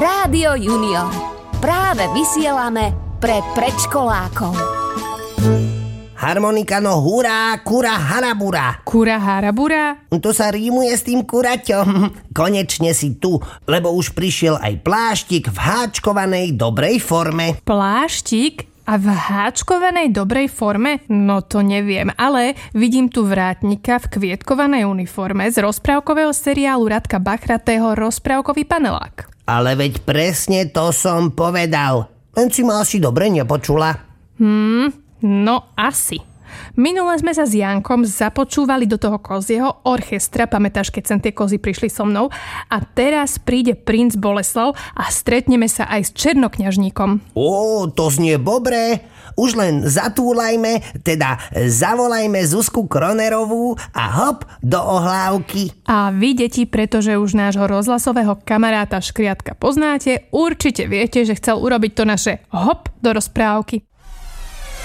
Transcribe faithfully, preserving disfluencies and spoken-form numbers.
Rádio Junior. Práve vysielame pre predškolákov. Harmonika no hurá, kura harabura. Kura harabura? To sa rímuje s tým kuraťom. Konečne si tu, lebo už prišiel aj pláštik v háčkovanej dobrej forme. Pláštik? A v háčkovanej dobrej forme? No to neviem, ale vidím tu vrátnika v kvietkovanej uniforme z rozprávkového seriálu Radka Bachratého Rozprávkový panelák. Ale veď presne to som povedal. Len si ma asi dobre nepočula. Hmm, no asi. Minule sme sa s Jankom započúvali do toho kozieho orchestra, pamätáš, keď sem tie kozy prišli so mnou, a teraz príde princ Boleslav a stretneme sa aj s černokňažníkom. Ó, to znie dobre. Už len zatúlajme, teda zavolajme Zuzku Kronerovú a hop do ohlávky. A vy, deti, pretože už nášho rozhlasového kamaráta Škriatka poznáte, určite viete, že chcel urobiť to naše hop do rozprávky.